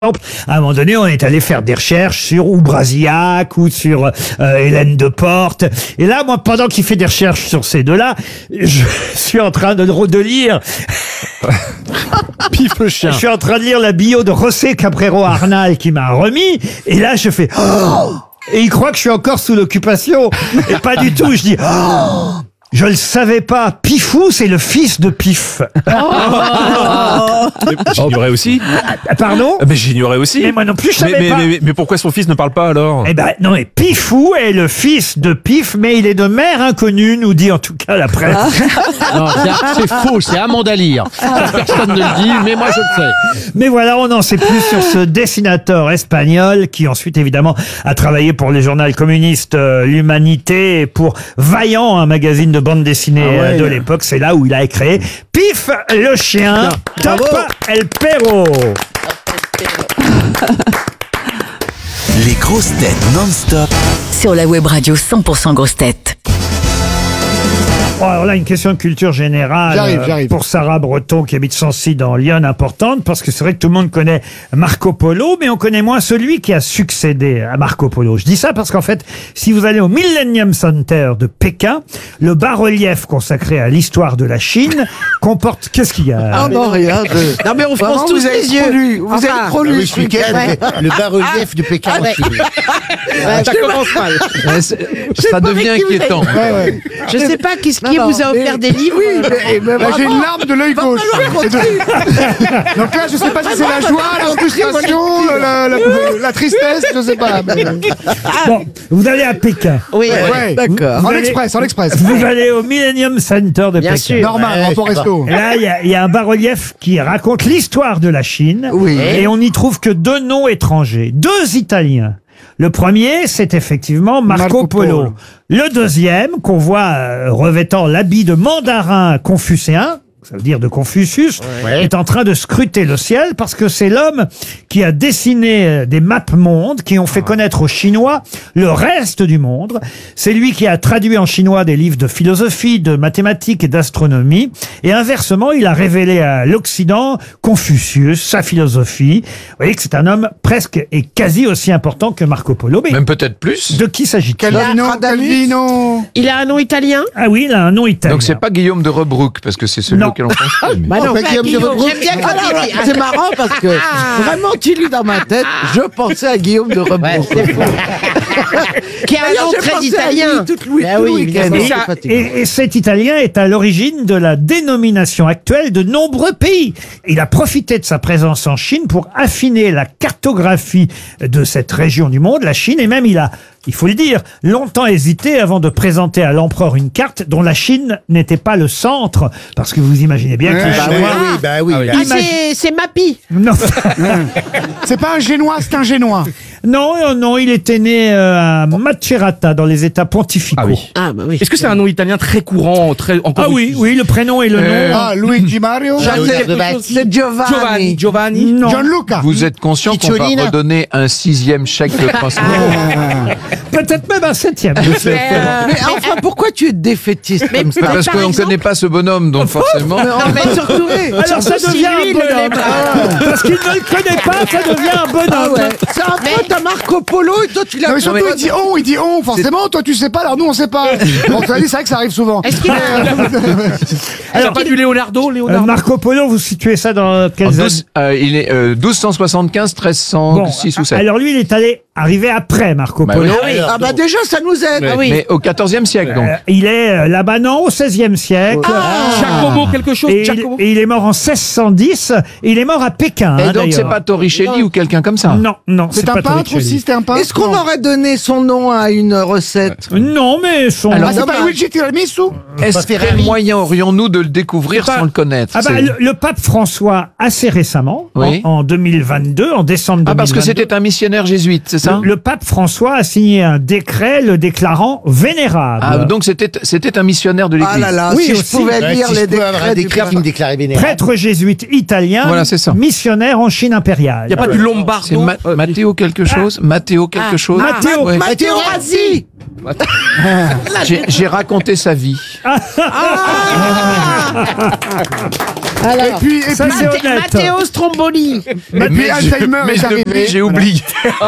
À un moment donné, on est allé faire des recherches sur ou Brasillac ou sur Hélène de Portes. Et là, moi, pendant qu'il fait des recherches sur ces deux-là, je suis en train de lire. Pif le chien. Je suis en train de lire la bio de José Cabrero Arnal qui m'a remis. Et là, je fais oh! Et il croit que je suis encore sous l'occupation. Et pas du tout. Je dis oh! Je le savais pas. Pifou, c'est le fils de Pif. J'ignorais aussi. Pardon? Mais j'ignorais aussi. Mais moi non plus, je savais pas. Mais pourquoi son fils ne parle pas alors? Eh ben, non, mais Pifou est le fils de Pif, mais il est de mère inconnue, nous dit en tout cas la presse. Non, c'est faux, c'est Amanda Lear. Personne ne le dit, mais moi je le sais. Mais voilà, on n'en sait plus sur ce dessinateur espagnol qui ensuite évidemment a travaillé pour le journal communiste L'Humanité et pour Vaillant, un magazine de bande dessinée de l'époque. C'est là où il a créé Pif le chien, Top El Perro. Les grosses têtes non-stop sur la web radio 100% grosses têtes. Bon, alors là, une question de culture générale. J'arrive. Pour Sarah Breton qui habite Sancy dans Lyon, importante, parce que c'est vrai que tout le monde connaît Marco Polo, mais on connaît moins celui qui a succédé à Marco Polo. Je dis ça parce qu'en fait, si vous allez au Millennium Center de Pékin, le bas-relief consacré à l'histoire de la Chine comporte... Qu'est-ce qu'il y a? Ah non, rien. Non mais on fronce tous les yeux. Vous avez trop lu ce week-end. Le bas-relief de Pékin. Ça commence mal. Ça devient inquiétant. Je sais pas qui vous a offert des livres. Oui, mais j'ai une larme de l'œil gauche. Donc là, je sais pas si c'est la joie, la frustration, la tristesse, je sais pas. Mais... Bon, vous allez à Pékin. Oui, d'accord. En express. Vous allez au Millennium Center de Bien Pékin. sûr. Normal, rapport resto. Et là, il y a un bas-relief qui raconte l'histoire de la Chine. Oui. Et on n'y trouve que deux noms étrangers. Deux Italiens. Le premier, c'est effectivement Marco Polo. Le deuxième, qu'on voit revêtant l'habit de mandarin confucéen, ça veut dire de Confucius, est en train de scruter le ciel parce que c'est l'homme qui a dessiné des maps mondes qui ont fait connaître aux Chinois le reste du monde. C'est lui qui a traduit en chinois des livres de philosophie, de mathématiques et d'astronomie. Et inversement, il a révélé à l'Occident Confucius, sa philosophie. Vous voyez que c'est un homme presque et quasi aussi important que Marco Polo. Mais Même peut-être plus. de qui s'agit-il? Calvino. Il a un nom italien. Ah oui, il a un nom italien. Donc c'est pas Guillaume de Rebrouck, parce que c'est celui Non. auquel on pense. Bah non, Guillaume de Guillaume, Rebrouck. j'aime bien quand il dit. C'est marrant parce que vraiment tu lis dans ma tête, je pensais à Guillaume de Rebrouck. Ouais, c'est faux. Qui a un nom très italien. Tout le Bah oui, week-end. mais Et, ça- et cet Italien est à l'origine de la dénomination actuelle de nombreux pays. Il a profité de sa présence en Chine pour affiner la cartographie de cette région du monde, la Chine, et même il faut le dire, longtemps hésité avant de présenter à l'empereur une carte dont la Chine n'était pas le centre, parce que vous imaginez bien que les Chinois... Ah, c'est Mappy. Non. C'est pas un génois, c'est un génois. Non, il était né à Macerata, dans les États pontificaux. Ah oui. Ah bah oui. Est-ce que c'est un nom italien très courant, Ah oui, le prénom et le nom. Ah, Luigi Mario. C'est Giovanni. Giovanni. Non. Gianluca. Vous êtes conscient qu'on va Cicciolina. redonner un 6e chèque de 300 €? Peut-être même un 7e. Mais enfin, pourquoi tu es défaitiste comme ça? Parce par qu'on ne exemple- connaît pas ce bonhomme, donc forcément. Non mais surtout. Alors ça surtout devient si lui, un bonhomme. Parce qu'il ne le connaît pas, ça devient un bonhomme. C'est un peu à Marco Polo et toi tu l'as Non, mais surtout, il dit on, forcément, toi tu sais pas, alors nous on sait pas. Bon, tu as dit, c'est vrai que ça arrive souvent. Est-ce qu'il a... Alors pas du Leonardo. Marco Polo, vous situez ça dans quelles années? Il est 1275, 1306 ou 7. alors lui, il est arrivé après Marco Bah Polo. oui. Ah bah déjà ça nous aide. Ah oui. Mais au 14e siècle, donc. Il est là-bas, non, au 16e siècle. Giacomo quelque chose. Et Giacomo. il est mort en 1610. Et il est mort à Pékin. Et hein, donc c'est d'ailleurs. pas Torricelli ou quelqu'un comme ça? Non, C'est pas un peintre Torricelli. aussi, c'était un peintre. Est-ce qu'on aurait donné son nom à une recette? Non, mais son... Alors, Ah, c'est pas Luigi Tiramisu? Est-ce quel moyen aurions-nous de le découvrir sans le connaître? Ah bah, le pape François, assez récemment, Oui. en 2022, en décembre 2022... Ah, parce que c'était un missionnaire jésuite, c'est ça? Le pape François a signé un décret le déclarant vénérable. Ah, donc c'était un missionnaire de l'Église. Ah là là, Oui, si aussi. je pouvais lire les décrets du qui me déclarait vénérable. Prêtre jésuite italien, Voilà, c'est ça. missionnaire en Chine impériale. Il n'y a pas du C'est Lombardo. Matteo quelque chose? Matteo quelque chose? Matteo. Ouais. Matteo Razzi. J'ai raconté sa vie. Et puis, Ça, c'est honnête. Matteo Stromboli. et puis Alzheimer Mais est depuis, arrivé. j'ai oublié.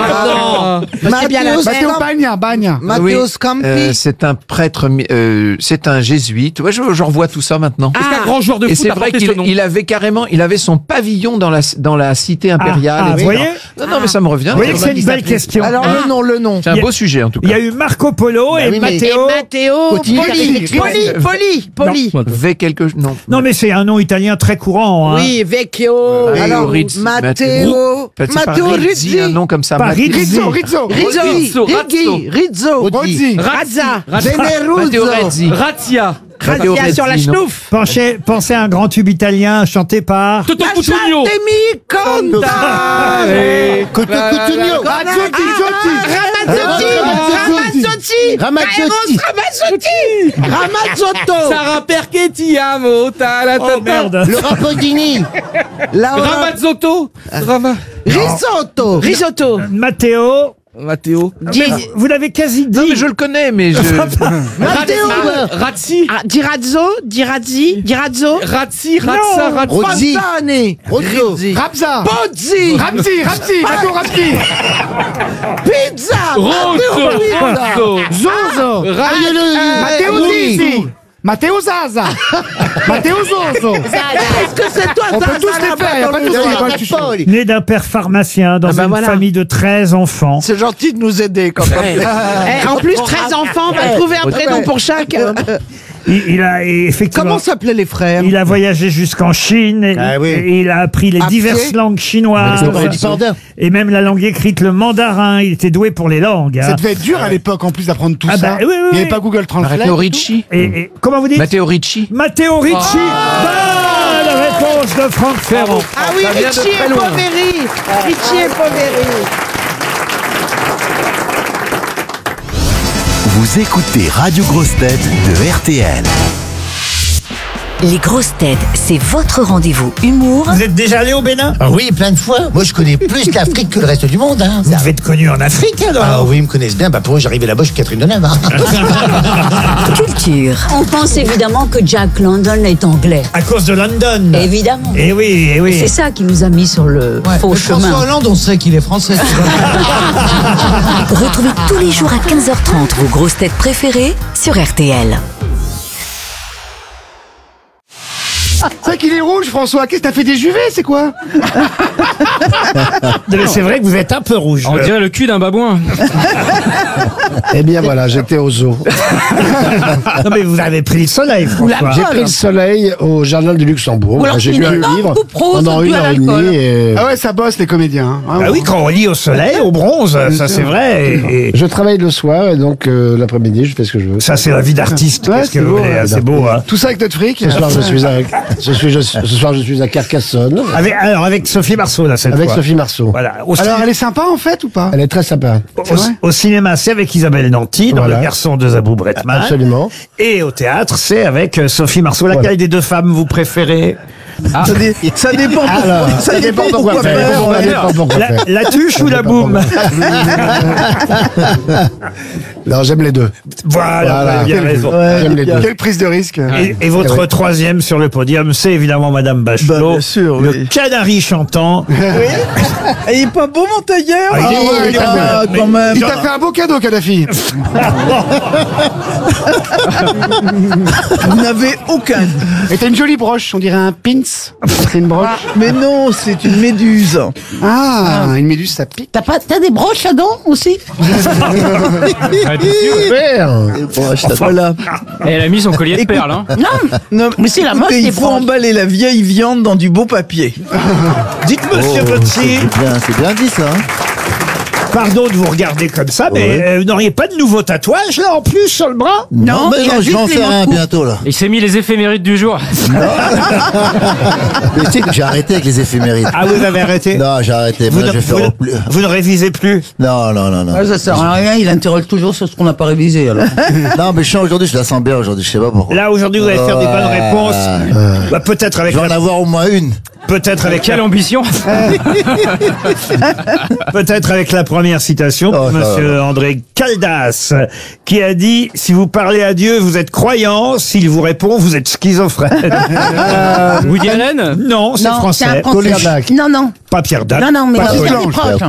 Matteo Bagna. Matteo Scampi. C'est un prêtre, c'est un jésuite. Ouais, je revois tout ça maintenant. Est-ce qu'un grand joueur de Et foot c'est a vrai porté ce nom? qu'il avait carrément, il avait son pavillon dans la cité impériale. vous etc. voyez Non, mais ça me revient. Vous voyez que c'est une belle question. Alors le nom. C'est un beau sujet en tout Il y cas. a eu Marco Polo et oui, mais- Matteo. Matteo Poli. V quelque non. Non, mais c'est un nom italien très courant. Hein. Oui, Vecchio. Alors, Rizzi, Matteo. C'est pas Matteo Rizzi, Rizzi. un nom comme ça. Pas Matteo- Rizzi. Rizzo. Rizzo. Rozzi. Razza. Matteo Veneruzzo. Rezzi. Razzia. Matteo Razza sur la Rezzi, non. schnouf. Pensez à un grand tube italien chanté par. Toto Cutugno. Lasciatemi cantare. Cutugno. Ramazzotto. Sarah perché ti amo. Oh merde. Le Rapodini. Ramazzotto. Risotto. Matteo. Matteo. Vous l'avez quasi dit. Non, mais je le connais, mais je. Razzi. Dirazzi. Razzi. Razza. Razza. Rozzi. Rozzo. Rabza. Pozzi. Ramzi. Matteo Ramzi. Pizza. Rosso. Zozo. Matteo Zizzi. Matteo Zaza. Matteo Zozo. Est-ce que c'est toi, On peut tous les faire, y a pas de souci. Né d'un père pharmacien dans une famille de 13 enfants. C'est gentil de nous aider quand même. En plus, 13 enfants, on va trouver un prénom pour chaque. Il a effectivement. Comment s'appelaient les frères? Il a voyagé jusqu'en Chine et, et il a appris les À diverses pied langues chinoises et même la langue écrite, le mandarin. Il était doué pour les langues. hein. Ça devait être dur à l'époque en plus d'apprendre tout Ah ça. bah, oui, oui, Il n'y avait oui. pas Google Translate. Matteo Ricci. Et comment vous dites Matteo Ricci. Matteo Ricci. Bonne réponse de Franck Ferrand. Ah oui, Ça vient de Ricci très et loin. Poveri. Ricci et Poveri. Vous écoutez Radio Grosse Tête de RTL. Les grosses têtes, c'est votre rendez-vous humour Vous êtes déjà allé au Bénin? Ah oui, plein de fois. Moi, je connais plus l'Afrique que le reste du monde. Hein. Vous devez être connu en Afrique alors. Ah oui, ils me connaissent bien. Bah, pour eux, j'arrivais là-bas, je suis Catherine Deneuve. Hein. culture. On pense évidemment que Jack London est anglais. À cause de London. Évidemment. Eh oui, eh oui. C'est ça qui nous a mis sur le faux chemin. François Hollande, on sait qu'il est français. Retrouvez tous les jours à 15h30 vos grosses têtes préférées sur RTL. C'est vrai qu'il est rouge, François. Qu'est-ce que t'as fait des juvets, c'est quoi? Non, mais c'est vrai que vous êtes un peu rouge. On dirait le cul d'un babouin. Eh bien voilà, j'étais au zoo. Non mais vous avez pris le soleil, François. J'ai pris le soleil au Jardin du Luxembourg. alors J'ai qu'il lu un n'est pas livre beaucoup pro, pendant c'est dû 1 à heure et l'alcool. demie. Et Ah ouais, ça bosse les comédiens. Hein. Ah oui, quand on lit au soleil, au bronze, ça c'est vrai. Et je travaille le soir et donc l'après-midi, je fais ce que je veux. ça c'est la vie d'artiste. Ouais, Qu'est-ce que c'est vous beau, voulez, ouais. c'est beau. Hein. Tout ça avec notre fric. Ce soir, je suis à Carcassonne Avec Sophie Marceau là cette avec fois. Sophie Marceau. Voilà. Au, Alors, elle est sympa en fait ou pas? Elle est très sympa. au cinéma, c'est avec Isabelle Nanty dans Voilà. Le Garçon de Zabou Bretman. Absolument. Et au théâtre, c'est avec Sophie Marceau. Laquelle Voilà. des deux femmes vous préférez? Ça dépend Alors, ça dépend pourquoi faire. Ça dépend pourquoi faire. La tuche ou la boum? Non, j'aime les deux. Voilà, vous avez bien raison. J'aime les deux. Quelle prise de risque. Et votre troisième sur le podium, c'est évidemment Madame Bachelot. bien sûr, le oui. canari chantant. Il est pas beau, mon tailleur? Ah, il est pas beau. quand même. Il t'a fait un beau cadeau, Kadhafi. Vous n'avez aucun. Et t'as une jolie broche, on dirait un pins. C'est une broche. Mais non, c'est une méduse. Ah, une méduse, ça pique. T'as des broches à dents aussi? Voilà. Et elle a mis son collier de perles. Hein. Non, Mais c'est la mode, il les faut broches. emballer la vieille viande dans du beau papier. Dites monsieur Botsi, C'est bien dit, ça. Hein. pardon de vous regarder comme ça, mais vous n'auriez pas de nouveau tatouage là en plus sur le bras? Non, mais il a non, je vais en juste les faire un manteaux. bientôt, là. Il s'est mis les éphémérides du jour. Mais tu sais que j'ai arrêté avec les éphémérides. Ah, vous avez arrêté? Non, j'ai arrêté. Vous, Maintenant, je vais faire au plus. vous ne révisez plus? Non. Ça sert à rien, il interroge toujours sur ce qu'on n'a pas révisé alors. Non, mais je sens aujourd'hui, je la sens bien aujourd'hui, je sais pas pourquoi. Là aujourd'hui vous allez faire des bonnes réponses. Bah, peut-être avec Je vais en avoir au moins une. Peut-être avec Quelle ambition. Peut-être avec la première citation pour monsieur André Caldas, qui a dit « Si vous parlez à Dieu, vous êtes croyant. S'il vous répond, vous êtes schizophrène. » Woody Allen? Non, c'est Non, c'est français. un Français. Non, non. Pas Pierre Dac. Non, non, mais Pas c'est Solange. proche.